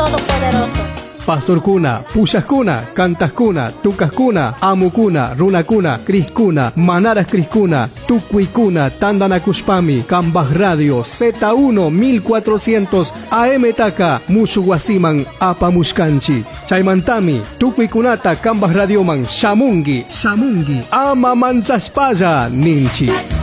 Todopoderoso. Pastor Kuna, Pushas Kuna, Cantas Kuna, Tucas Kuna, Amu Kuna, Runa Kuna, Cris Kuna, Manaras Cris Kuna, Tucui Kuna, Tandanakushpami, Cambaj Radio, Z1 1400, AM Taka, Mushuguasiman, Apamushkanchi, Chaimantami, Tucui Kunata, Cambaj Radioman, Shamungi, Ama Manchaspaya, Ninchi.